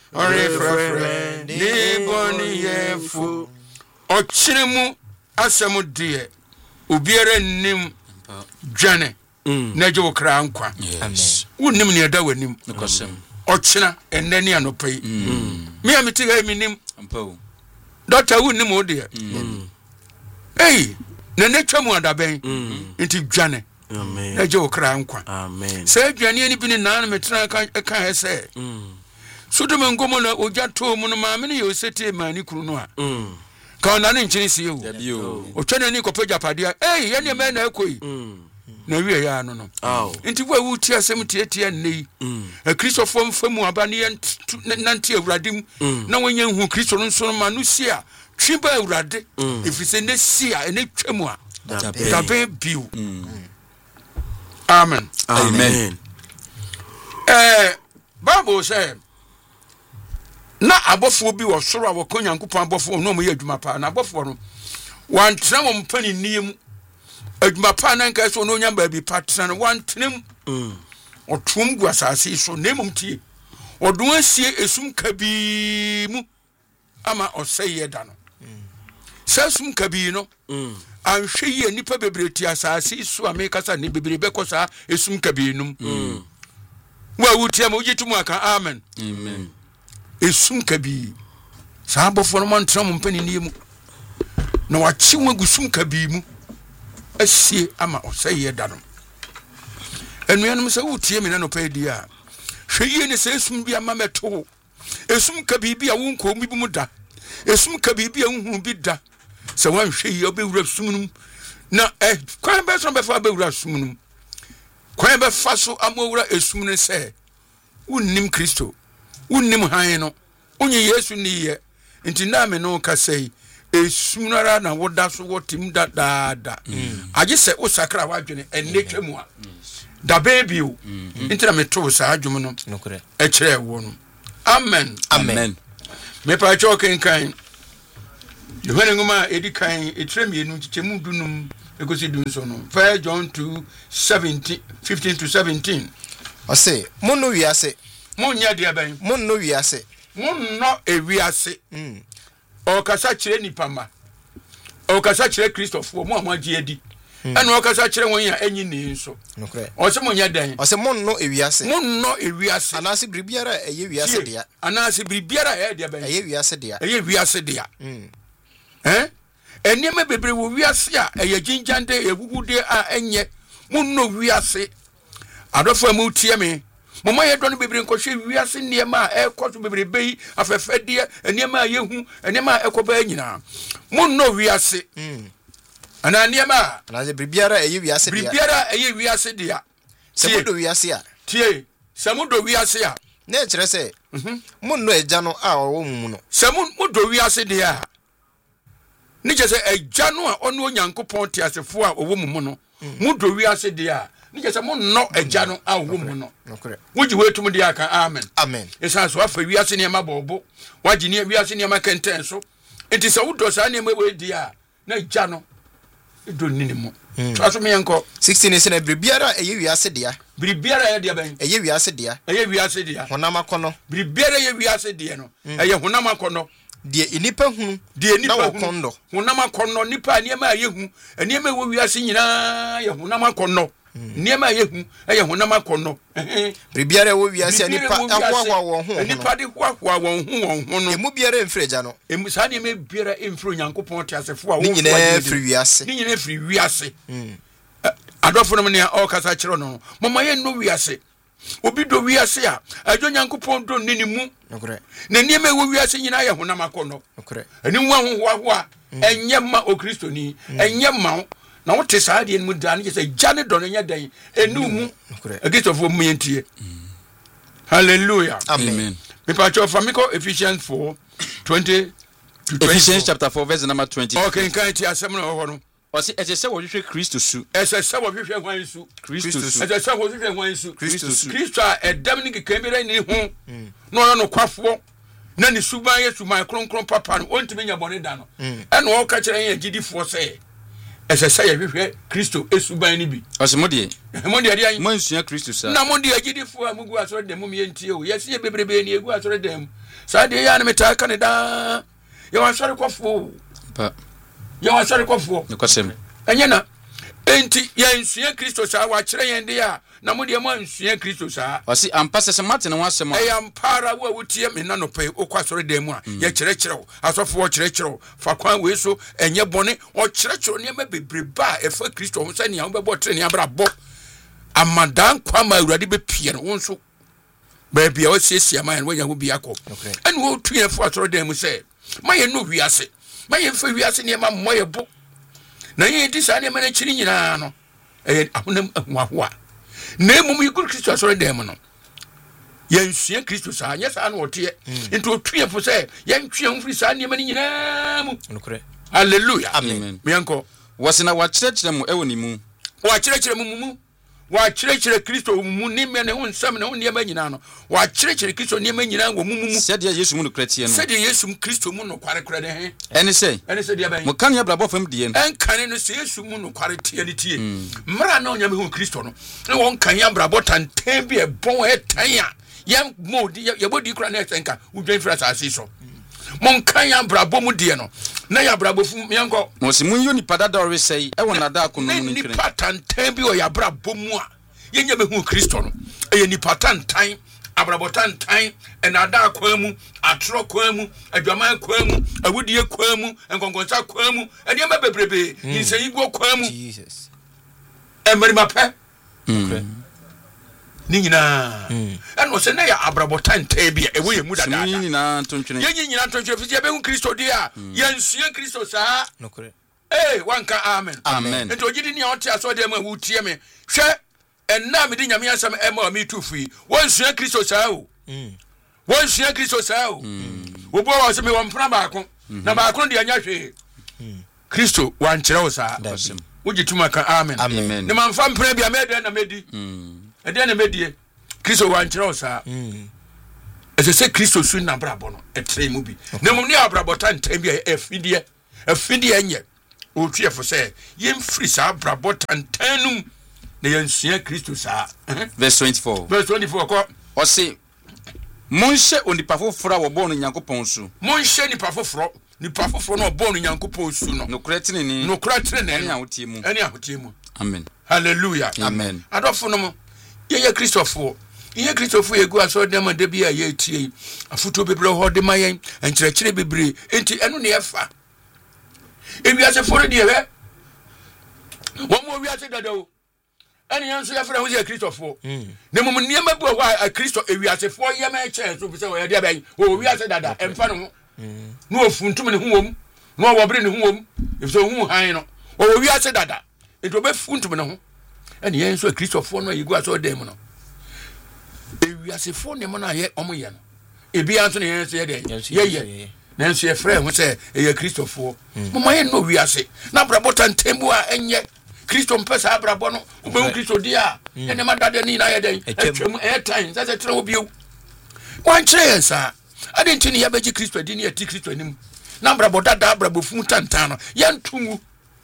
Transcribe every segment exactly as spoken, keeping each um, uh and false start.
ore frefre ni boni yefu ochiremu asemu de obiara nim dwane na je wokra nkwa wonim ne da wanim ochina enani anopai me amitiga eminim doctor wonim o de eh na netwamu adaben nti dwane amen na je wokra nkwa amen se dwane ani bi ne nan metena ka ka hese sudum ngomo na ojato mu no ma me ne yosete mani kru no a ka ona ne nchini sie wo o twene ni kopeja padia eh ye ne me na ekoi na wie ya no no nti wo wu ti asem tietie nei e Christopher mfamu aba ne nante awuradim na wonye hu Christo no so ma no sia twiba awurade efise ne sia ene twemu a da be biu amen amen eh Bible say na abofo bi wo soro a wo konyankopon abofo no mo ye adwuma pa na abofo no wan tra wo mpani niem adwuma pa na nka so no nya ba bi patra no wan tnem mm otum gu asase so nemum tie odon asie esum kabi mu ama oseye da no sasum kabi no mm anhwe ye nipa bebreti asase so amekasa ne bebre bekosa esum kabi num mm wa wutia mo yitumu aka amen amen esum kabi sa abofo no man tram mpani niemu na wachi wagusum kabi mu asie ama oseye da no enuanum se wutie me na no pedi a hweye ne se esum bi ama meto esum kabi bi a wonko mi bi mu da esum kabi bi a unhu bi da se wan hweye obewura sumunum na eh kwan be so be fa obewura sumunum kwan be fa so amowura esum ne se wonnim Kristo wonnim han no onye Yesu ni ye nti na me no ka sei esumnara na woda so wotim da da da age se osakra wadwene enetwemu a da baby o nti na me to sa adwum no nokure e kire wo no amen amen me pa choken kan de hwane ngoma edi kan etre mienu chichemu dunum ekosi dun so no First John two seventeen fifteen to seventeen o say monno wiase monnya dia ban monno wiase monno ewiase mm o kasa kire nipa ma o kasa kire Christopher mo amagie adi ena o kasa kire won ya anyi ni nso nokre o se monnya dan o se monno ewiase monno ewiase anase bribiara eye wiase dia anase bribiara e dia ban eye wiase dia eye wiase dia mm eh enema bebre wo wiase a eye jinjande egugude a enye monno wiase adofo mu tie me mama ye do no bebre nkohwe wiase niema e koto bebre bei afefede niema yehu niema ekoba nyina monno wiase mm ana niema ana bribiara eye wiase dia bribiara eye wiase dia semudo wiase a tie semudo wiase a na e kire se mhm monno eja no a owo mu no semudo wiase dia ni je se eja no a ono onyankopon te asefo a owo mu no mudo wiase dia ni je se monno eja no a owo mu no nokre woji wetum dia ka amen amen esa so afa wiase niema bobo waji ni wiase niema kenten so enti se wudo sa niema we dia na eja no do ninimo aso me enko sixteen is na bribiara eye wiase dia bribiara eye dia ben eye wiase dia eye wiase dia honam akono bribiara eye wiase dia no eye honam akono die inipa hunu die inipa hunu honam akono nipa niema ayehu niema wo wiase nyina ye honam akono niema ayehu eye honam akono bribiara wo wiase nipa ahwa wo ho nipa de hwa hwa wo ho wo ho no emu biara emfreja no emu sa niema biara emfro nyankopon te asefo a wo nyina free wiase ni nyina free wiase adofo no ne o kasa kire no mama ye no wiase obi do wiase a adwo nyankopon do nini mu nokre na niema wo wiase nyina ye honam akono nokre ani wo ho ho ho enye ma o Kristo ni enye ma na wote saa de mu da ne se jane do no nya dan enu mu agitofo mu yentie hallelujah amen me pa cho famiko Ephesians four twenty to twenty Ephesians chapter four verse number twenty. Okay, kan ti asem na ho no o se ese se wo hwehwe Kristo su ese se wo hwehwe hwan su Kristo su ese se wo hwehwe hwan su Kristo su Kristo a edam ni kekemira ni ho no no kwafo na ni suban yesu man kronkron papa no ontimi nya bone da no ena wo ka kire yen gidifo se ese say hwehwe Kristo esuban ni bi osimodie modie dia mo nsua Kristo sa na modie agidifo amugu asoro dem mu yentie o yesi ye bebrebe ni egu asoro dem sa de ya na meta Canada ye wan sori kofo pa ye wan sori kofo nikosem enye na enti ye nsua Kristo sa wa kire yen de a na modie mo nsua Kristo sa osi ampase se mate ne wasem e ampara wo wutie me na no pe okwa sori dem mu a ye kire kire o asofo wo kire kire o fa kwan we so enye bone o kire kire ne ma bebreba e fa Kristo ho se ne ya bebo tre ne abra bo amadan kwa ma awurade be pie no wonso ba bia o siesia man wo ya ho bia ko ene wo tue fo asoro dem mu se maye no wiase maye fa wiase ne ma moye bo na ye di sa ne ma na chiri nyina no e ahonam ahwa na emum yikur Kristo asoro dem no ye nsua Kristo sa nya sa na ote into otue fo se ye ntwe mfiri sa ne ma ni nyina mu nokre hallelujah amen mianko wasina wa kyerɛkyerɛ mu ewo ni mu wa kyerɛkyerɛ mu mu wa kyerɛkyerɛ Kristo mu ni me ne ho nsam ne ho ne ma nyina no wa kyerɛkyerɛ Kristo ne ma nyina wo mu mu sɛdeɛ Yesu mu no kratie no sɛdeɛ Yesu Kristo mu no kware kware de he ɛne sɛ ɛne sɛdeɛ ban mo kan ya brabɔ fam die no ɛnkane no sɛ Yesu mu no kware tie ne tie mmara na onyame ho Kristo no ne won kan ya brabɔ tantan bi e bon e tan a ye modi ye bodi kura na ɛsenka udwan fira asase so mon kan ya brabɔ mu die no na ya brabɔ fu mianko mo si mun yoni padada ore sei ɛwɔ nada akono mu ni ntwene patantan bi o ya brabɔ mu a ye nya behu Kristo no eye ni patantan abrabɔ tantan enada akwan mu atro kwan mu adwaman kwan mu awudie kwan mu enkonkonsa kwan mu ede ma bebrebe nseyi go kwan mu Jesus emeri mapɛ okay ni nyina eno se na ya abrabɔ tantan bi e wo ye mu dada simun nyina ntontwene ye nyina ntontwene fi ye behu Kristo dia ye nsua Kristo saa nokre eh wanka amen amen ento gidi ni ote aso de ma wutie me hwɛ enna me di nyame asam e ma me tu fi won sua Kristo saa o won sua Kristo saa o wo bo wa se me won pra ba ko na ba ko de anya hwe Kristo wan kyerɛ o saa wo gituma ka amen amen ne man fa mpra bia me de na medi e de na medi Kristo wan kyerɛ o saa ese se Kristo su na brabo no e tre mu bi na mu ne abrabo tantan bi e fidie e fidie nye o tue fo se yem free sa brabo tantanum na yensua Kristo sa verse twenty-four verse twenty-four ko ɔse monhyɛ onipa foforo a wɔbɔ no Nyankopɔn su monhyɛ nipa foforo nipa foforo no bɔ no Nyankopɔn su no nokora tenene nokora tenene ɛne ahotie mu ɛne ahotie mu amen hallelujah amen adɔfo no mo ye ye Kristofo ye Kristofo egu aso de ma de bia ye tie afuto bebre ho de ma yen enkyerɛkyerɛ bebre enti ɛno ne yɛfa ewiase foro de yɛ wo mo wiase dadawo ɛne yɛn so yɛfrɛ ho sɛ Kristofo ne mum nneɛma bi wɔ a Kristo ewiase fo yɛ ma kyɛ so bi sɛ wɔ yɛ de bɛn o wiase dada ɛmfa no ho no ofuntum ne ho wom no wɔbre ne ho wom efisɛ hu han no o wiase dada ento be funtum ne ho ɛne yɛn so Kristofo no yegu aso dem no ewiase fo ne mo na yɛ ɔmo yɛ no ebi anto ne yɛn so yɛ de yɛ yɛ na nso yɛfrɛ ho sɛ ɛyɛ Kristofo mo ma yɛ no wiase na brabɔ tantembu a ɛnyɛ Kristo mpesa abrabɔ no obehu Kristo dia ene madade ni na yeden atwam airtime sase tere obio wan kyerɛ nsa ade ntini ya beji Kristo di ni ati Kristo anim na abrabɔ dada abrabɔ fu tantan no yantumu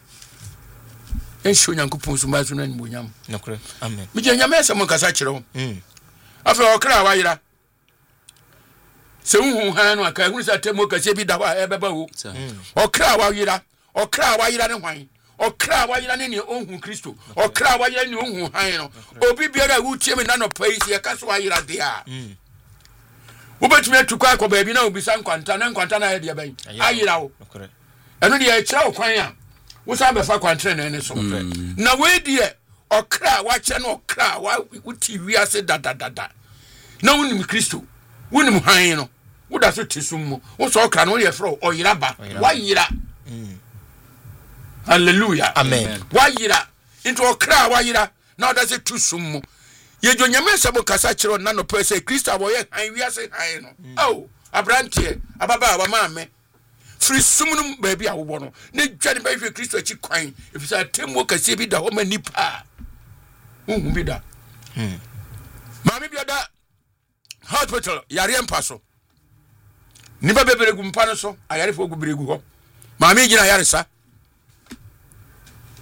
enhyo Nyankopɔn so maso na nimonyam nokre amen mi je nyame asɛm nkasa kyerɛ wo mm afa okra wa yira se hu han no aka hu sa temo kase bi da wa ebeba wo okra wa yira okra wa yira ne hwan okra wa yira ne ne ohun Kristo okra wa yira ne ohun han no obi biara wutie me na no pai se ka so wa yira de a wo betumi atukwa akọ ba bi na obi san kwanta na kwanta na de ban ayira wo eno de e kira wo kwan a wo sa be fa kwantre na ne so na we de okra wa kye no okra wa wuti wiase dadadada na wonim Kristo wonim han no wo da so tisum mo wo so okra no ye fro oyira ba wa yira hallelujah amen wa yira into okra wa yira na da se tusum mo ye jo nyame sabo kasa kiro na no pese Kristo abo ye han wiase han no oh abrantie ababa wa maame free sumunum ba bi awo no ne dwane ba hwe Kristo achi kwan efisa temmo kase bi da ho ma nipa unhu bi da hmm maame bi da hospital yare empaso nipa bebere gu mpa no so ayare fo gu beregu ho maame gina yare sa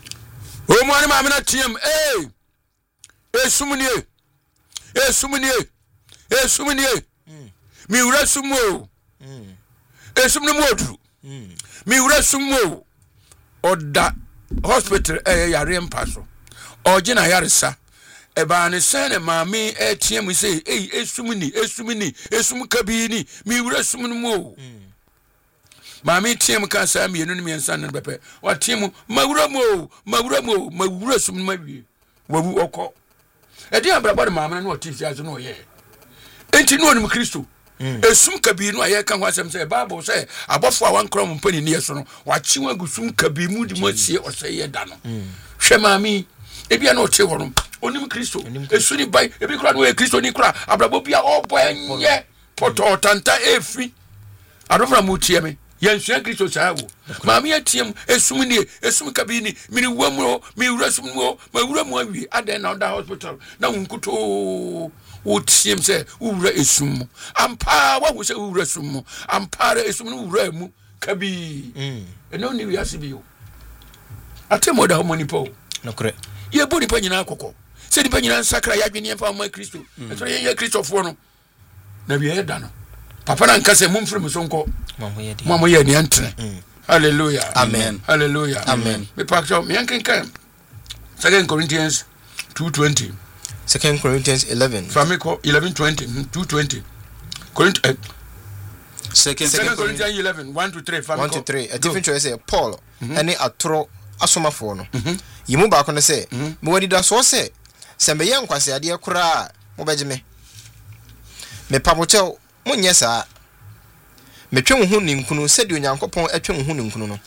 mo ani ma na tiem eh esumnie esumnie esumnie mi wura sumo esumne modru mi wura sumo oda hospital eh yare mpaso ogina yaresa eba ne sene maami etiem say eh esumni esumni esum kabini mi wura sumno mo maami tiem ka sa mi enu mi ensan ne bepe wa tiem mawura mo mawura mo mawura sumno mawie wawu okọ edi abrabọ de maami na otif ya zo no ye enti no onum Kristo esum kabi no aye kan wasem say Bible say abofo a wan krom mpani ne yeso no wachi wan gusum kabi mu di masie oseye da no hwe maami ebi na oche wono onim Kristo esu ni bai ebi kura no e Kristo ni kura abrabọ bia obo enye poto tanta efi adofra mu tie me yensu Kristo sawo maami atiem esum ni esum kabi ni mini wamu mi wura sum mo ma wura mu awi aden na da hospital na unkuto wo tiem se wura esum ampa wa wo se wura sum ampa ra esum no wura mu kabi mm eno ni wi asibi o atemo da homoni po no kre ye boni pa nyina akoko se di pa nyina sakra ya dwene fa ma Kristo so ye ye Kristo fo no na wi e da no papa na nka se mumfiri musonko mamo ye ni antre hallelujah amen hallelujah amen me pakso me yankenka Second Corinthians two twenty Second Corinthians eleven Famiko eleven twenty two twenty Corint uh, Second, Second Corinthians eleven one to three Famiko one to three a different choice say Paul any atro asomafo no yimu ba ko no say me wadi da so say se me ye nkwase ade kura mo beje me me pamochew monye saa metwe hu ni nkunu se de onyankopon atwe hu ni nkunu no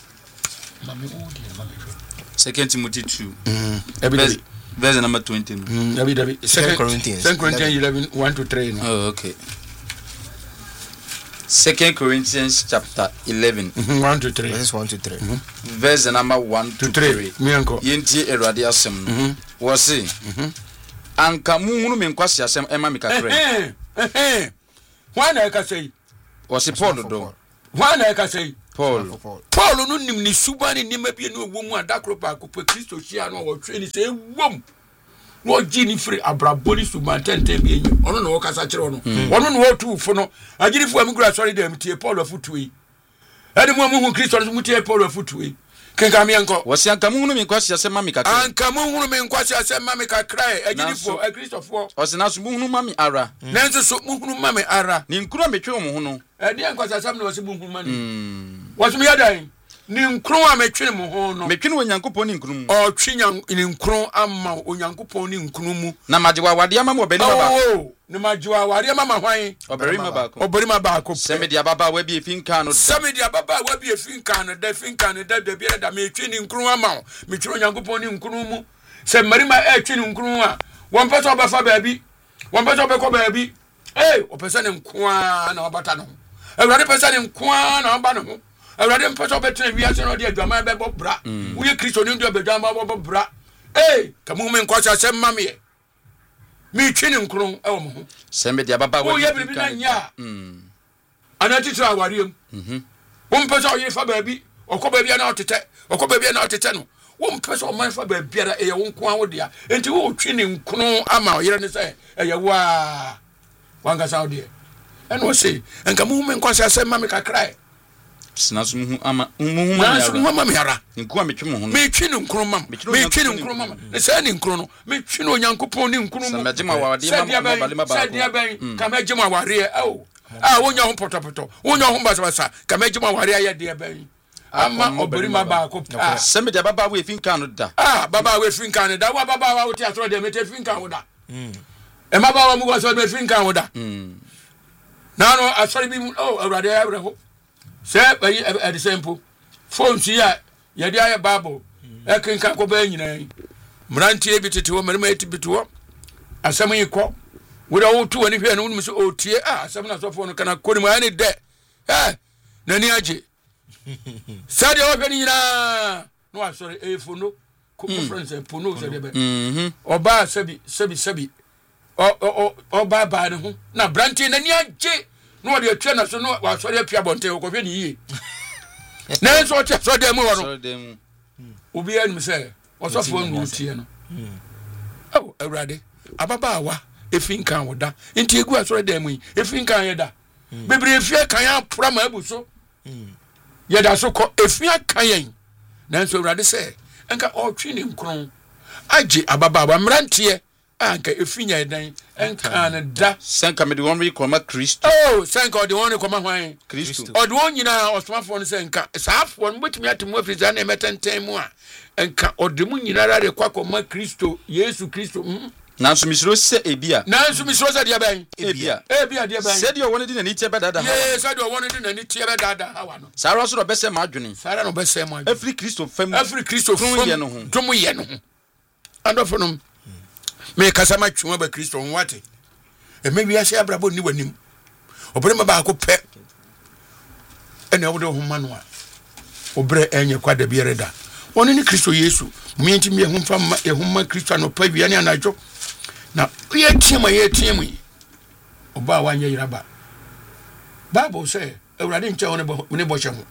Second Timothy two mm verse, verse number twenty no mm David David Second Corinthians Second Corinthians eleven one to three no oh okay Second Corinthians chapter eleven one to three verse one to three verse number one to three me anko yenti erade asem no wo se anka muhunu me nkwase asem ema me kakra eh eh wana ka sei wo se Paul do wana ka sei Paul Paul no nim ni suba ni nima bia no wo mu adakro pa ko Kristo hia no wo twe ni sei wom no gini free abraboni suba tenten bi enyi ono no wo kasa kire ono ono no wo tu fo no agiri fu amugura sorry dem tie Paul afutu yi ade mu amuhu Kristo no mutie Paul afutu yi kenka mi enko wo se anka muhunu me nkwase asem ma me kakra anka muhunu me nkwase asem ma me kakra agiri fu a Kristo fo o se na so muhunu ma me ara nanso so muhunu ma me ara ni nkuro me twe mo ho no ade nkwase asem no wo se muhunu ma ni wo se me yadan ni nkron a metwene mo ho no metwene onyankopon ni nkron mu o twenya ni nkron amma onyankopon ni nkron mu na majewa wade ama mo beli baba oh ni majewa wade ama ma hwan oberi ma ba ko oberi ma ba ko se me dia baba wa bi finka no se me dia baba wa bi finka no da finka no da da bi da metwene nkron ama metwene onyankopon ni nkron mu se marima e twene nkron a won pese obafa baabi won pese obekọ baabi eh o pese ne nkwa na obata no ewrade pese ne nkwa na oba no awrade mpacho betre wiase no de adwama be bobra wo ye Kristo ni ndo bedwama bobra eh kamu me nkwasa asem mame mi twini nkron e wo mo se me dia baba wo ye bibi na nya mm anati tra awariam mhm wo mpacho o ye fa baabi okọ baabi na otete okọ baabi na otete no wo mpacho o man fa baabi ara e ye wo nko awo dia enti wo twini nkron ama o yere ne se e ye wa wanga sa ode e no se enka mu me nkwasa asem mame kakra sina so mu ama mu ma so mu ama me ara nku a metwe mo ho me twi ne nkron mam me twi ne nkron mam ne se ne nkron no me twi ne onyankopon ne nkron mu se ma wade ma bale ma ba se dia ben ka me gima ware o ah wonya ho potopoto wonya ho basa basa ka me gima ware ya dia ben ama oberi ma ba ko ah se me dia baba we finka no da ah baba we finka no da wa baba wa uti atro de me te finka wo da mm e ma ba wa mu go so me finka wo da mm na no asori bi oh awrade ya bre ho se bayi at the simple phone si ya ya dia ya Bible e kenka ko ba nyina mrantie bi tete wo merema eti bi to asam yi ko wo da wo tu wani hwe no so otie ah asam na so phone kana ko ni ma ne de eh nani age sade wo hwe ni nyina no asori e phone no ko conference phone no se de be mhm oba sabi sabi sabi o o o ba ba ne ho na brantie nani age no de atwa na so no wa so de pia bonte ko hwe ni yi na so che so de mu wo no so de mu obi an mi say osofo nu tie no oh awurade ababaawa efin kan woda nti egu asore da mu efin kan yeda bebre efie kan apra ma abuso yeda so ko efin kan yen nanso awurade se enka otwi ne nkron age ababaawa mrantie anka efinya edan enka na da senka me de won rekoma Kristo oh senka de won rekoma hwan Kristo o de won nyina osomafo no senka saafo no betumi atemu afriza na emetenten mu a enka o de mu nyina ra rekwa koma Kristo Yesu Kristo mm nanso misiro se ebia nanso misiro se de ben ebia ebia de ben se de won de na ni tie bedada ha ye se de won de na ni tie bedada ha wa no sara so do bese ma adwene sara no bese ma adwene every Kristo fam every Kristo fam ye no ho dum ye no ho andofo no me kasama twuma ba Kristo nwate e me wiase abrabo ni wanim obre ma ba ko pe ene obo de ho ma no a obre enye kwada bi reda woni ni Kristo Yesu mi enti mi ehumfa ma ehumma Kristo no pa wiane anajo na ye tiema ye tiemu oba wanye yiraba Bible say ewrade nche woni bo ni bo hye ho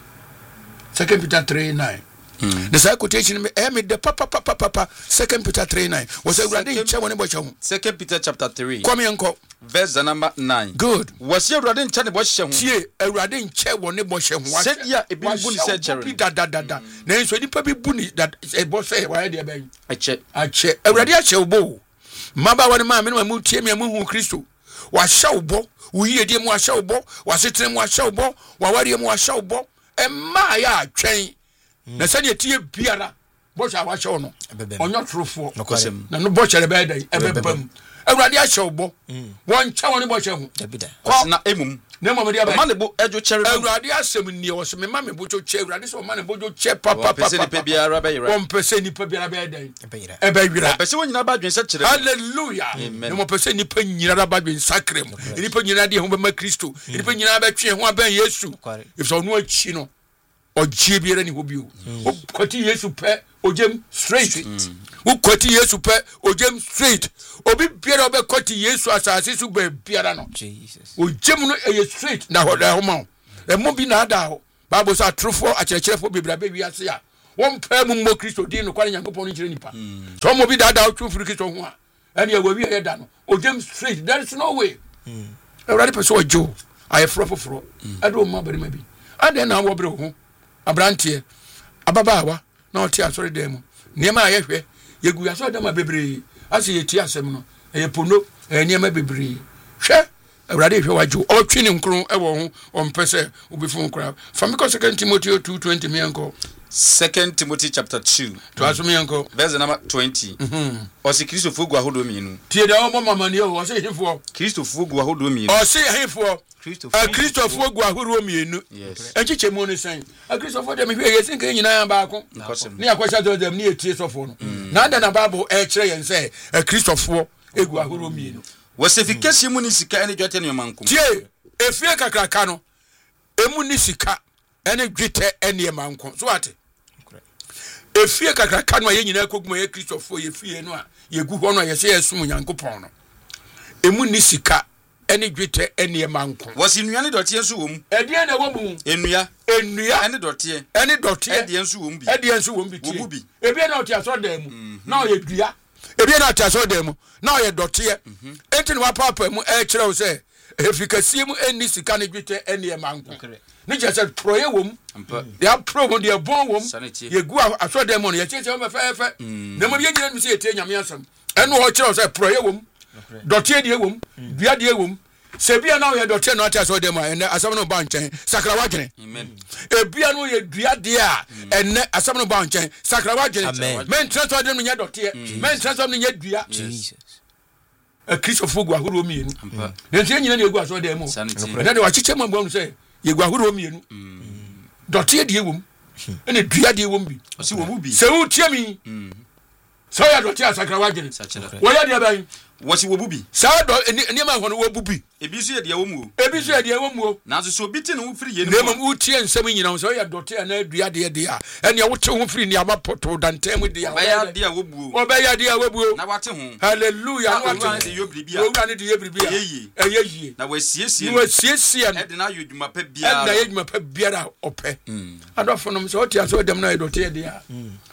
Second Peter three nine the same quotation me eh me the papa papa papa Second Peter three nine was ewrade nche woni bo hye ho Second Peter chapter three come yanko verse number nine good was ewrade nche ne bo hye ho tie ewrade nche woni bo hye ho said ya e bi bu ni se chere da da da da na enso di pa bi bu ni that e bo say wa de ben a che a che ewrade a che obo maba woni ma me no mu tie me mu hu Kristo wa shawbo wo yie mu a shawbo wa setre mu a shawbo wa ware mu a shawbo e ma ya atwen na se ne tie biara bo sha wa shaw no onyo trofo na no bo chere be dai e be bam ewrade a shawbo won cha woni bo che hu na emum na mo me dia ba ma ne bo ejo chere ewrade asem ni o se me ma me bo cho che ewrade se o ma ne bo cho che papa papa papa pe biara be yira on pese ni pe biara be dai e be yira pese won nyina ba dwen se chere hallelujah no mo pese ni pe nyina ba dwen sakrem ni pe nyina de ho be ma Kristo ni pe nyina ba twe ho aban Yesu if so no achi no ogie biara ni ho bio o kwati Yesu pe ojem straight o kwati Yesu pe ojem straight obi biara obe kwati Yesu asase su be biara no Jesus ojem no e straight na ho da ho ma e mo bi na da ho Bible say trufo acherecherefo bibra be wi ase a won pa mu mo Kristo din no kware Nyankopon no kire nipa so mo bi da da o twufuri Kristo ho a ene e wa wi e da no ojem straight there is no way e ready person ojo aye frofoforo e do mo bari ma bi ade na wo bre ho abrantie ababaawa na oti asori dem niema ayehwe yegu asori dem bebre ase yeti asem no eye pono niema bebre hwe awrade hwe wajo otwi ne nkron e wo ho ompese obifu nkra famiko Second Timothy two twenty mianko Second Timothy chapter two to aso mianko verse number twenty mhm o se Kristo fu gu ahodo mienu tie da o mama ne o se hifo Kristo fu gu ahodo mienu o se hifo Kristo Kristo fu gu ahodo mienu echiche mu ne san Kristo fu dem hwe yesin kan nyina ba ko ne akosha do dem ne etie sofo no na anda na Bible e kire yen se Kristo fu egu ahodo mienu wasifikasi mu ni sika ene dwete ne mankum tie efie kakraka no emu ni sika ene dwete ene mankum so ate efie kakraka no ye nyina koguma ye Kristofo ye fie no a ye gu ho no ye se yesum Nyankopon no emu ni sika ene dwete ene mankum wasi nua ne dote enso wo mu edie na wo mu enua enua ene dote ene dote edie enso wo mu bi edie enso wo mu bi ebie na oti aso da mu na ye dua ebie na oti aso da mu na ye dote enti wa papa mu e kire wo se efikasie mu eni sika ne dwete ene mankum ni je se proye wo mu ya pro mo de bon wo mu ye gu aso da mu no ye cheche wo fe fe na mo ye nyina mi se ye tie nyame asam eno ho kire wo se proye wo mu dote die wo mu dua die wo mu se bia na ye dote no ati aso da mu ene asam no ba nchen sakra wa dwene amen e bia no ye dua die a ene asam no ba nchen sakra wa dwene men transfer dem nya dote men transfer dem nya dua Jesus a Kristofo gu ahoro mienu na ntie nyina na egu aso da mu na de wa chiche mambo no se ye gu ahoro mienu dote die wo mu ene dua die wo mu bi si wo mu bi se wo tie mi so ya dote asakra wa dwene wo ya de ban wasi wo bubi sa do ni ma hono wo bubi ebi so ye de wo mu ebi so ye de wo mu na so so biti ne wo firi ye ne mam wo tie nsem nyina so ya dote na adua de de a ene wo te ho firi ni amapoto dantem de a ba ya de a wo buo wo ba ya de a wo buo na wate ho hallelujah na wate de yo bribi a wo ga ne de ye bribi a eye yie na wasiesie na wasiesie e de na yo dwuma pa bia e na ye dwuma pa bia da ope adofo no so o tie so dem na dote de a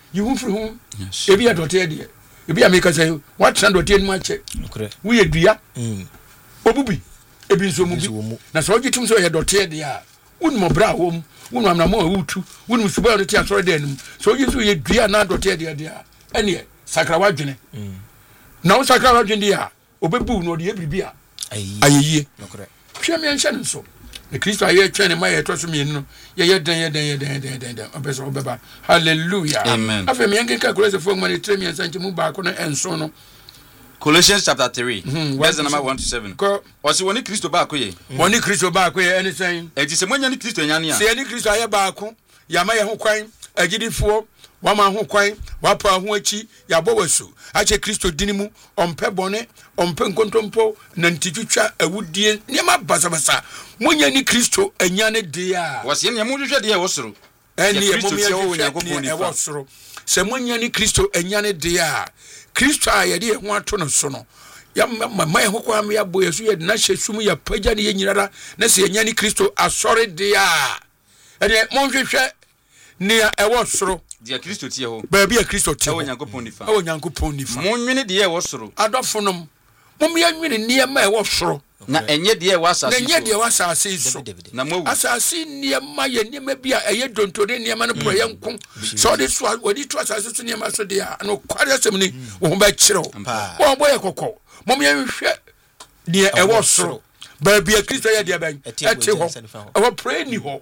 yi hu firi hu ebi ya dote de ebi ya make say what trend dote ni ma che wo ye dua mm obubi ebi nso mu bi na so ogitum so ye dote de a wonu mo bra wo mu wonu amna mo awutu wonu suba dote asore de anum so ogi so ye dua na dote de de a ene sakra wadwene mm na wo sakra wadwene de a obebu no de ebribi a ayeye nokre hwe me anhye nso the Christ aye twene ma ye toso me no ye ye den ye den ye den den den den obeso obeba hallelujah amen afa me ngen ka kolese fo ngani tre me sanche mu ba ko no enso no Colossians chapter three verse number one to seven ko osi woni Kristo ba ko ye woni Kristo ba ko ye anything e ti se monya ni Kristo nyane a se ni Kristo aye ba ko ya ma ye ho kwan agidifo wama ho kwan wapa ho achi ya bowasu ache Kristo dinimu ompe bone ompe nkontompo na ntitwitwa awudie niam basabasa munya ni Kristo anyane de a wase ne mu hwehwe de e wosoro eni e mo me wo Yakobon ni wosoro se munya ni Kristo anyane de a Kristo a ye de ho ato no so no ya mama ye ho kwa me ya boyesu ye na hyesum ya pagya ne ye nyirara na se anyane Kristo asore de a eni mo hwehwe ni e wosoro dia Kristo tie ho ba bia Kristo tie ho Yakobon nifa ho Yakobon nifa mo nwene de e wosoro adofonom mo me nwene niema e wosoro na enye de e wasa na enye de wasase so na mawu asase niema ye niema bia eye dontode niema no pro ye nko so de so odi to asase so niema so de a no kware asem ni wo ba kire wo boye kokko mo me nhwe de e wosoro ba bia Kristo ye de ban ete ho e wo pray ni ho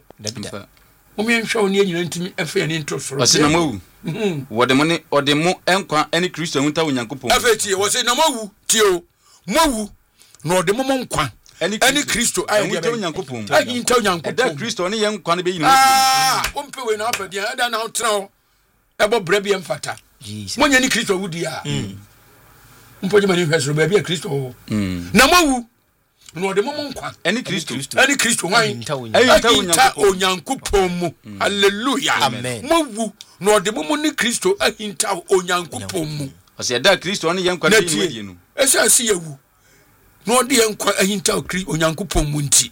Omi enhwa oni anyina ntimi afa ni ntro soro. Ose na mawu. Mhm. Wode mo ne ode mo enkwa ene Kristo hunta Onyankopon. Afa tie wose na mawu tio. Mawu na ode mo nkwa. Ene Kristo ayi hunta Onyankopon. Ayi hunta Onyankopon. Eda Kristo ne ye nkwa ne be yina. Ah, ompe we na afa dia eda na otra. Ebo bra bi emfata. Jesus. Monya ni Kristo wudi a. Mhm. Mpoje mani hwesoro ba bi Kristo. Mhm. Na mawu no de momo nkwa eni Kristo eni Kristo wan ahinta Onyankopon mu hallelujah amen mowu no de momo ni Kristo ahinta Onyankopon mu ose eda Kristo ne yenkwa ne wadie no ese ase yewu no de yenkwa ahinta Onyankopon mu nti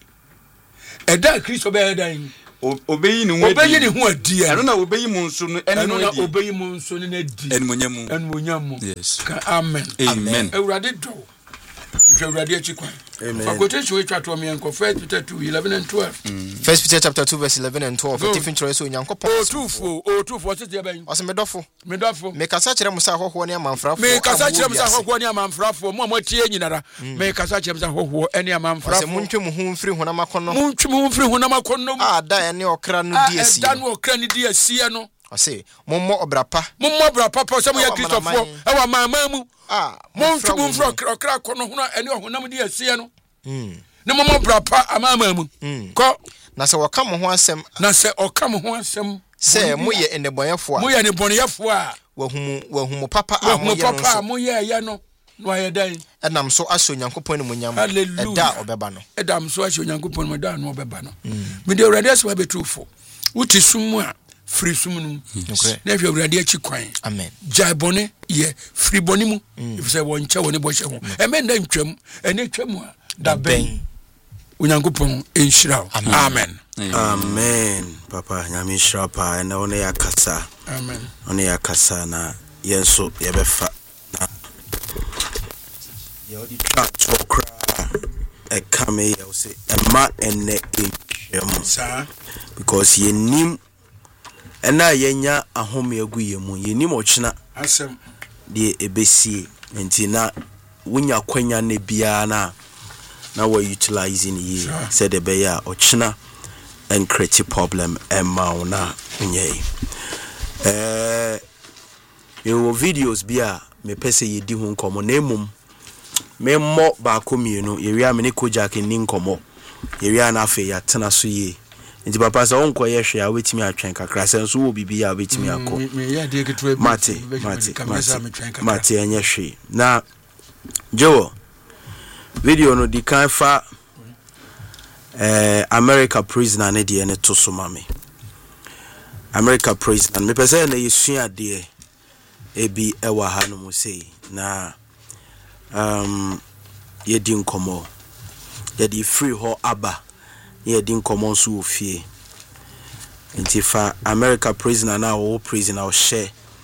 eda Kristo be edan obeyi ni wadie obeyi ni ho adie eno na obeyi mu nso no eno na obeyi mu nso ne adi eno monyamu eno monyamu yes amen amen ewurade do ewurade achikwa amen fakotechi we twato me enko First Peter two eleven and twelve First Peter chapter two verse eleven and twelve tifin choro so Onyankopon o tufo o tufo se tie ban o se medofo medofo me kasa kire musa hoho ne amanfrafo me kasa kire musa hoho ne amanfrafo mo amotie nyinara me kasa kire musa hoho ene amanfrafo se muntwe mu hu mfiri honam akono muntwe mu mfiri honam akono ah da ene okra no di asi da no okra ni di asi no o se mommo obrapa mommo obrapa pa se mo ya Kristofo e wa mama mu ah muntwe mu mfiri okra akono hono ene honam di asi no mm na mommo obrapa amama mu ko na se waka mo ho asem na se oka mo ho asem se mo ye eneboyefo a mo ye eneboyefo a wahumu wahumu papa a mo ye no papa mo ye ye no no aye dan enam so aso Onyankopon mu nyam eda obeba no edam so aso Onyankopon mu da no obeba no me de urade asema betufo wuti sumu a free sumu no na hwe urade achi kwan amen jai bone ye free bone mu if say won che woni bo hye ho e me nda ntwam ene twam a da ben Onyankopon enhyira amen amen papa nyame hyira pa na one ya kasa amen one ya kasa na yenso ye befa na ye odi twa to kra e kame ye say e ma ene enhyem sa because ye nim ena yenya ahome agu ye mu ye nim ochina asem de ebesie enti na wunya kwanya ne bia na na we utilizing ye said the beya ochina and create problem emauna nyei eh yo videos bia me pese ye di hu nkomo na emum me mo ba ko mienu ye wi amene ko jack ni nkomo ye wi ana afa ya tena so ye nti papa sa onko ye hwe a wetimi atwen kakra se nso wo bibi ya wetimi akọ me ye de ketwe mate mate mate enye hwe na Joe video no di kan fa eh America prisoner ne de ne to so mame America prisoner me pese na yesua de ebi ewa ha no mo sei na um ye di nkomo ye di free ho aba ye di nkomo so ofie nti fa America prisoner na wo prisoner o share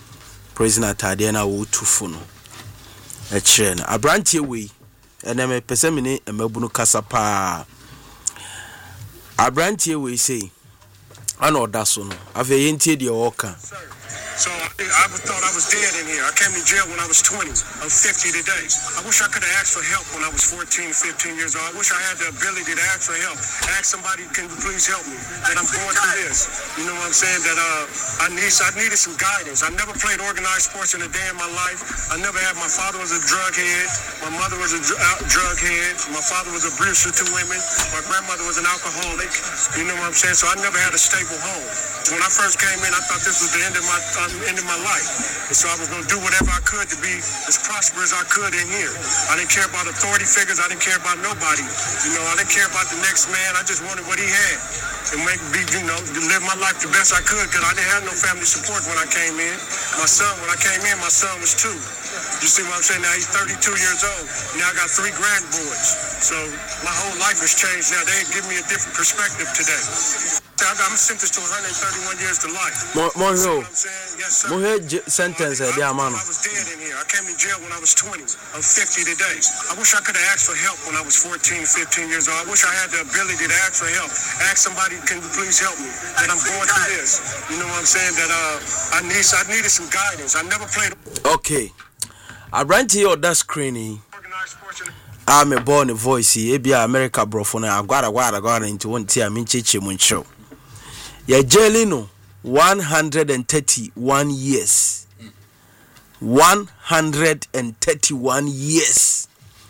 prison atade na wo tufu no e kire na abrantie we ene me pese me ne emabunu kasa pa abrantie we say ana odaso no afa yentie de oka. So I, I thought I was dead in here. I came to jail when I was twenty. I'm fifty today. I wish I could have asked for help when I was fourteen, fifteen years old. I wish I had the ability to ask for help. Ask somebody, can you please help me? That I'm going through this. You know what I'm saying? That uh, I need, I needed some guidance. I never played organized sports in a day in my life. I never had. My father was a drug head. My mother was a dr- uh, drug head. My father was an abuser to women. My grandmother was an alcoholic. You know what I'm saying? So I never had a stable home. When I first came in, I thought this was the end of my um, end of my life, and so I was going to do whatever I could to be as prosperous as I could in here. I didn't care about authority figures. I didn't care about nobody. You know, I didn't care about the next man. I just wanted what he had and make be, you know, to live my life the best I could because I didn't have no family support when I came in. My son, when I came in, my son was two. You see what I'm saying? Now he's thirty-two years old. Now I got three grandboys. So my whole life has changed now. They give me a different perspective today. I'm sentenced to one hundred thirty-one years to life. Mo mo ho. Yes, Mo he sentence e dey amano. I was dead in here. I came to jail when I was twenty. I'm fifty today. I wish I could have asked for help when I was fourteen, fifteen years old. I wish I had the ability to ask for help. Ask somebody, can you please help me? That I'm going through this. You know what I'm saying? That uh, I need, I needed some guidance. I never played. Okay. I ran to your that screening. I'm a born a voice. Ebia America brofo na agwara agwara agwara into one tia minchichi muncho. Ya jelino one hundred thirty-one years. one hundred thirty-one years.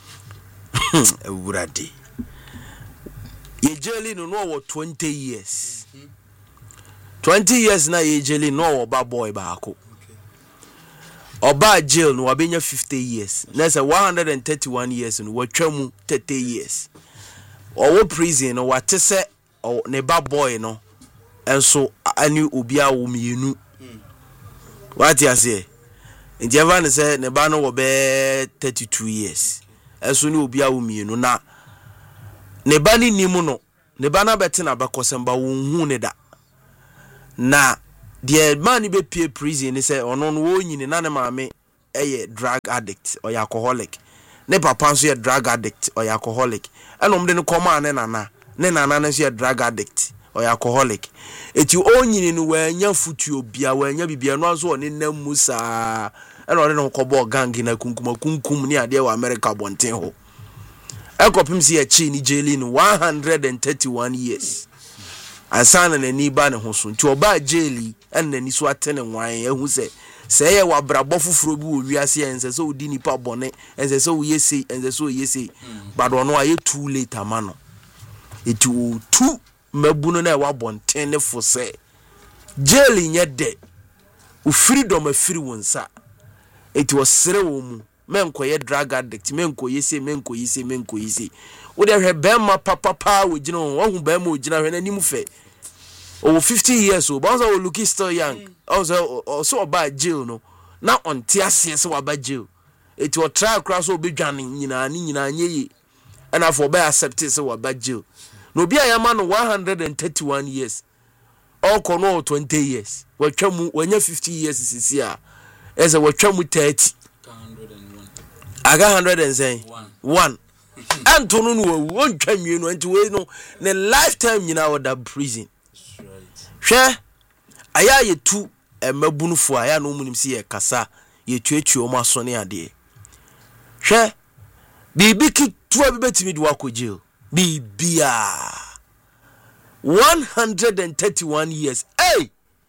Uradi. Ya jelino no twenty years. twenty years na ya jelino no ba boy ba ako. Oba jail no wabenya fifty years. Na say one hundred thirty-one years no watwamu thirty years. Owo prison no wate se ne ba boy no enso ani obia wo mienu. What you say? Nti eva ne say ne ba no wo be thirty-two years. Enso ni obia wo mienu na ne ba ni nimu no. Ne ba na bete na bakosemba wo hu ne da. Na the man be pay prison he say ono no wonyini na ne maame eye drug addict or alcoholic ne papa so ye drug addict or alcoholic eno mde ne koma ne nana ne nana ne so ye drug addict or alcoholic eti onyini no wanya futuo bia wanya bibia no aso ne namu saa eno ne ko bo gang na kunkum kunkum ni ade wa America bonten ho ekopim si ye chi ni jail in one hundred thirty-one years ansana na ni ba ne ho so nti oba jaili en na ni so atene nwan ehu se se ye wa brabo foforo bi wo wiase ense so odi nipa bone ense so wo yesi ense so yesi bado no aye too late amano eti o tu mabuno na wa bonten ne fo se jaili nye de o freedom afiri wonsa eti wo sere wo mu menko ye drug addict menko yesi menko yesi menko yesi wo de hwe bema papa pa wo gina wo hu bema wo gina hwe na nimu fe o fifty years o bonza o looking still young also also about jail no na on tiase se wa ba jail eti o try across o bedwane nyina ni nyina nyeye and for be accept se wa ba jail no bia ya ma no one hundred thirty-one years all kono twenty years wa twamu wanya fifty years sisi a eze wa twamu thirty aga one hundred and say one Antono no won twanwie no anti we no ne lifetime nyina wo da prison hwe aya ye tu emabunufo aya no munim si ye kasa ye tuatuo mo aso ne ade hwe bibi ki tuwa bibetimi de wako jail bibia one hundred thirty-one years hey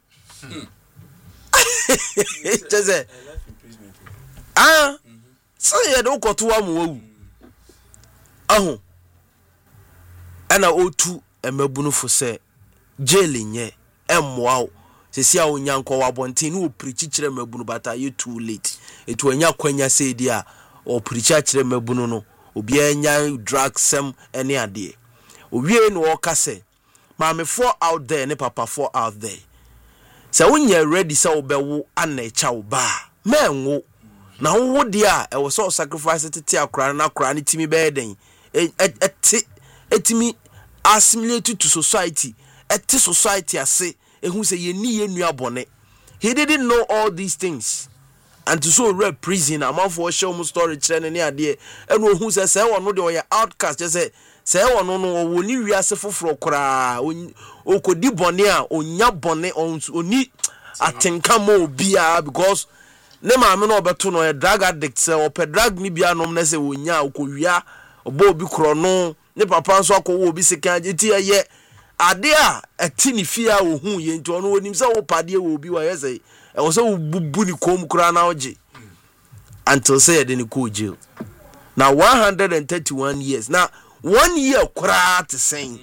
teze ah so ye do koto am wawu aho ana otu emabunufo se jail nye emwa sesi a onyanko wa bonten no preach kire mabunu bata ye too late etu anya kwanya say dia o preach kire mabunu no obi anya drug sem ene ade owie no o kase mame for out there ne papa for out there se wonya ready se obewo ana echa wo ba menwo na wo dia e wo so sacrifice tete akra na akra ne timi be den eti etimi assimilate to society eti society ase ehun say ye ni ye nua bone he didn't know all these things and so red prison amanfo show mu story kyerɛ ne ne ade ɛna ohu sɛ sɛ wɔ no de ɔyɛ outcast sɛ sɛ wɔ no no wɔ ni wiase foforo koraa okodi bɔne a onya bɔne oni atenka mo bia because ne maame no obeto no e drug addict se opɛ drug ni bia nom na se wonya okowia obo obi kro no ne papa nso akɔwo obi sika ageti ye ade a ati ni fia ohun ye nti ono onim se wo pade wo obi wa yese e wo se wo bubu ni kom kura na oje until say ye de ni ko jail now one hundred thirty-one years now one year kura te sen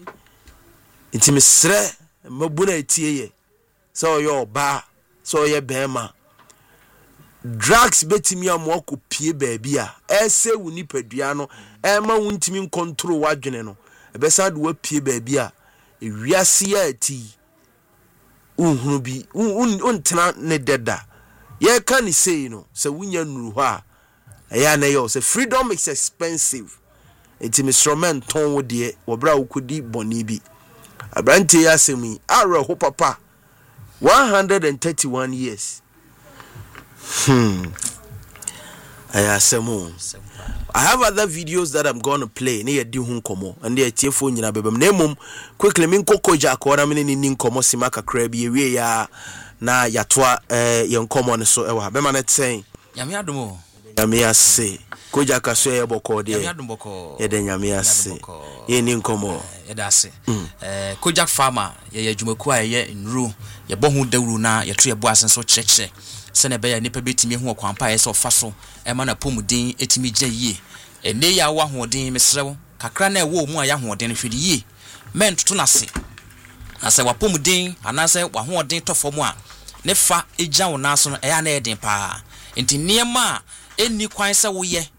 nti mesre mabuna etie ye so yo ba so ye bema drugs betimi amoko pie baabi a ese woni padua no e ma wuntimi control wadwene no e be sa de wa pie baabi a ewiase ya ati unhunu bi untena ne deda ye kan say no se wunya nuru ho a ya na yo se freedom is expensive enti misromen ton wo de wo bra wo kodi boni bi abrante ya semi ara ho papa one hundred thirty-one years. Hmm. I have other videos that I'm going to play. Ne yedi hu nkomo. And they tie phone nyina bebem. Na mum quickly min kokoja ko na min ni nkomo sima kakra bi ewie ya na yatoa eh ye nkomo ne so ewa. Be ma na tsen. Nyame adomo. Nyame ase. Koja ka so ye boko de. Nyame adomo boko. Ye de nyame ase. Ye ni nkomo. Ye da ase. Eh Kojak farmer ye ye dwumaku a ye nru ye bohu dawuru na ye to ye bo asenso kyekye. Sene be ya nipa betimi hu okwanpa ye so fa so e ma na pomudin etimi gya yie ene ya wa hoden mesrew kakra na e wo mu aya hoden hwede yie men toto na se ase wa pomudin anase wa hoden tofo mu a ne fa egya wo na so no e ya na eden pa enti niema eni kwan se wo ye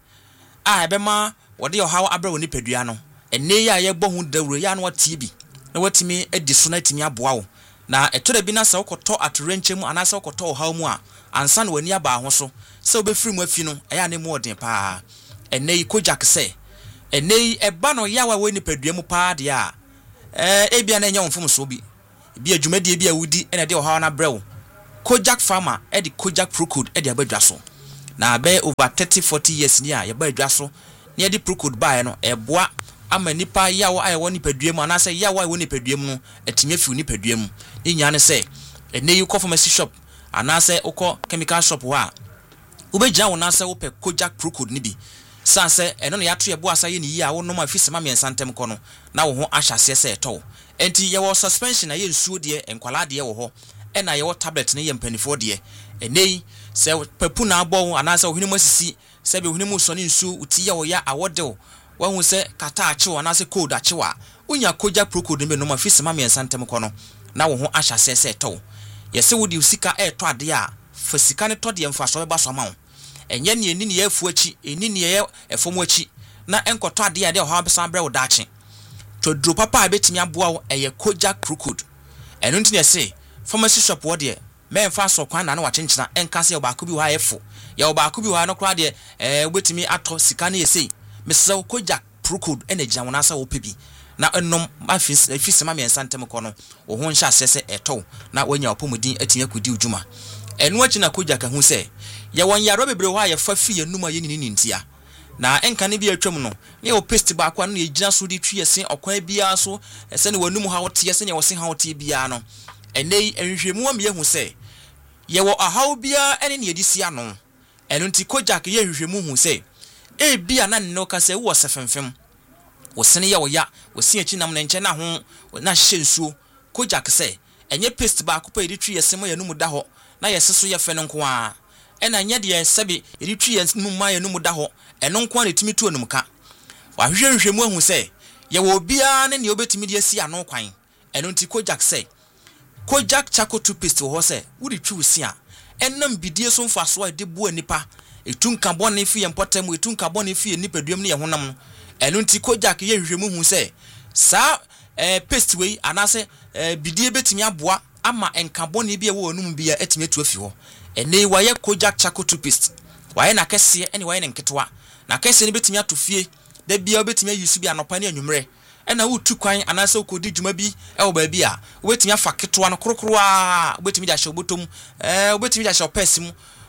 a ebe ma wode yo hawo abra wo nipadua no ene ya ye bohu dawuro ya na watie bi na watimi edi so na timi aboa wo na etore bi na se wokoto atorenche mu anase wokoto hawo mu a ansan wani aba ho so se obefiri mu afi no eya ne mu odin pa enei Kojak se enei eba no yawa wani padua mu pa de a eh ebia na nya wonfom so bi bi adwumadi bi awudi ene de ohaw na brew Kojak farmer e de Kojak Procode e de abadwa so na be over thirty forty years ni a ye ba adwa so ne de Procode bae no eboa ama nipa yawa aye woni padua mu anase yawa woni padua mu no etinye fi woni padua mu nya ne se enei ko pharmacy shop anase ukọ chemical shop wa ubegya wo nase wo pe Kojak Procode ni bi sanse eno na yato ye bo asa ye ni yi a wo no ma fisema me nsantem kọ no na wo ho ahyase se eto enti ye wo suspension na ye nsuo de enkwala de ye wo ho e na ye wo tablet ne ye mpanifo de enei se papu na abo anase ohini mu asisi se be ohini mu so ne nsuo uti ye wo ya awode wo hu se kata ache wo anase code ache wa unya Kojak Procode me no ma fisema me nsantem kọ no na wo ho ahyase se eto yese wodi usika eto ade a fasika ne to de mfa so ba so ma wo enye ne eni ne yafu achi eni ne ye efomu achi na enkoto ade ade ho abesa bre wo dachi to dro papa betimi aboa wo eye Kojak Procode eno ntine se pharmacy shop wo de me mfa so kwan na na wachenkina enka se obaako bi wo ayefo ya obaako bi wo no kra de eh betimi ato sika ne yese mesra Kojak Procode ene gya wona sa wo pebi na enom afisi afisema me nsantem kọ no wo ho nhya asese eto na wanya opomudin atinya kudi udwuma enu achi na Kojak hu se ye won yaro bebre ho aye fa fi enum aye nini ntia na enka ne bi atwam no ne o paste ba kwa no ye gina so di twie se okwan bia so ese ne wanum ha wote ese ne wo se ha wote bia no enei enhwemu am ye hu se ye wo ahaw bia ene ne yedi sia no enu nti Kojak ye hwehwemu hu se e bia na ne ka se wo sefemfem wosene ya woya wosi achi nam na nche na ho na hye nsuo Kojak se enye paste ba ko pa edi twi yesem ya numu da ho na yeseso ye fe no nko a ena nya de sebe edi twi yesem ma ya numu da ho eno nko a netimi tu onum ka wa hwehwehwemu ahu se ye wo bia ne ne obetimi de asi ano kwan eno nti Kojak se Kojak Charcoal toothpaste ho se wudi twi usi a enam bidie so mfa so a de bu anipa etun carbon ne fi ye mpotam etun carbon ne fi ye nipaduam ne ye honam eno nti Kojak ye hwehwemu hu se sa eh paste we anase eh bidie betimi aboa ama enkabone bi e wo onum bia etimi atu afi ho ene wa ye Kojak Charcoal toothpaste wa ye na kese ene wa ye nketwa na kese ne betimi atofie da bia betimi ayusu bi anopa ne anwumre ena wo tu kwan anase okodi dwuma bi e wo ba bi a wo betimi afa ketwa no korokoro a wo betimi da hye obotom eh wo betimi da hye opesim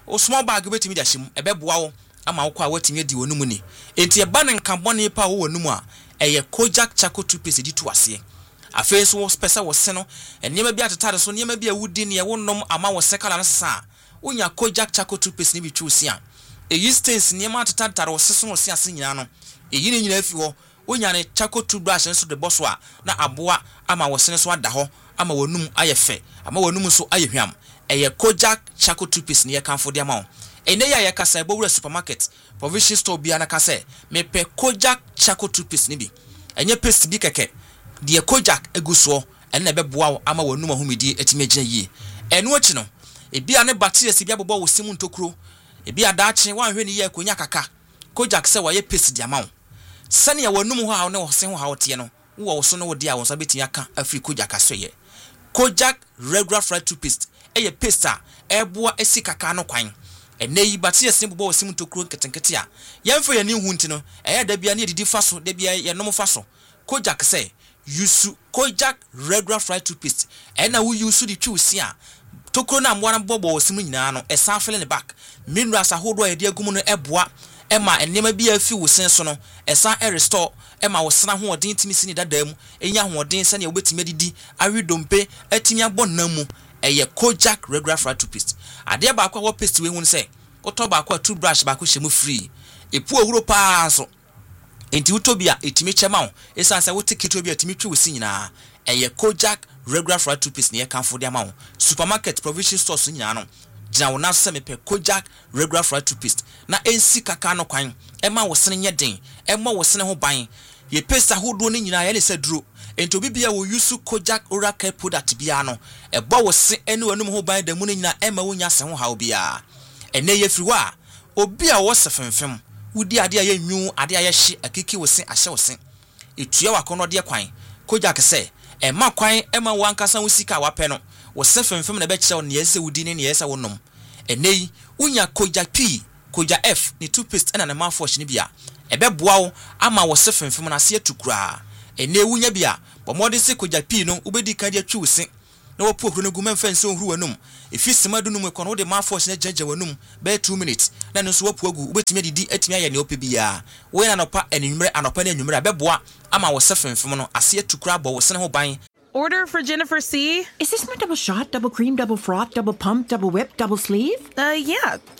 o small bag betimi da hyem ebeboa wo ama wo kwa watimi di wonum ni enti e ba ne nkabone pa wo wonum a eye Kojak Charcoal toothpaste di to ase afi so wo spesa wo se no enema bi atetade so enema bi awudi ne wo nom ama wo se kala no sesa wonya Kojak Charcoal toothpaste ni bi twusi a eyi stains enema atetade tare wo seso wo se ase nyina no eyi ne nyina afi wo wonya ne charcoal toothbrush nso de boso a na aboa ama wo se ne so ada ho ama wonum ayefe ama wonum so ayehwam eye Kojak Charcoal toothpaste ne ye kanfo de ama wo ene ya yakasa ebo supermarket provision store bia na kase me pe Kojak Charcoal toothpaste ni bi enye paste bi keke de Kojak eguso ene beboa wo ama wonum ahumidi etimegye yi eno achi no ebia ne bacteria si bia bobo wo simu ntokuro ebia daache wanhwe ne ye akonya kaka Kojak se waye paste de ama wo sane ya wonum ho a ne wo se ho ha wo te no wo wo so no wo de a wo so beti aka afri Kojak asoye Kojak regular fried toothpaste eye paste a eboa esi kaka no kwan ene yi bacteria si bobo wo simu ntokuro nketenkete a yemfa ye ni hu ntino eye da bia ne edidi fa so da bia ye nom fa so Kojak se yusu Kojak regular fried toothpaste ena wo yusu di twusi a tokuro na amwa na bobo wo simu nyina no esa fele ne back minerals ahodo a de agum no eboa ema enema bi afi wo sen so no esa e restore ema wo sena ho odin timi sini dada mu enya ho odin se ne obetimi didi awi dompe atimi abonna mu eye Kojak regular fried toothpaste ade ba akwa wo paste we hu se oto ba akwa toothbrush ba akwa hyemu free epu ohuro pa so enti utobia etimi chema wo esa se wo tikito bia etimi twi wo sinyina eye Kojak regular fried toothpaste ne ye kanfo de ama wo supermarket provision stores nyina no gina wo na se me pe Kojak regular fried toothpaste na ensi kaka no kwan ema wo sene nye den ema wo sene ho ban ye paste ahodo ne nyina ye ne se duro enti obi bia wo use Kojak oral care product bia no ebo wo se ene wanum ho ban da mu ne nyina ema wo nya se ho hawo bia ene ye friwa obi a wo se femfem wudi ade a ye nwu ade a ye hye akiki wo se ahye wo se etua wakono de kwan Kojak se ema kwan ema wo ankasa wo sika wape no wo se femfem na be kire wo ne yese wudi ne ne yese wo nom enei unya Kojak P Kojak F ni toothpaste ena na mouthwash ni bia ebe boa wo ama wo se femfem na se atukura ene wunya bia bo mode se Kojak P no ubedi kan de atwi wo se na wo po huro no guma mfa nse ohuru wanum efi semadu no mu kono wo de mouthwash na jajja wanum be two minutes na no so wo po agu ubetimi didi atimi aye ne ope bia wo na nopa enwumre anopa na enwumre be boa ama wo se femfem no ase atukura bo wo se ne ho ban. Order for Jennifer C. Is this my double shot, double cream, double froth, double pump, double whip, double sleeve? Uh, yeah.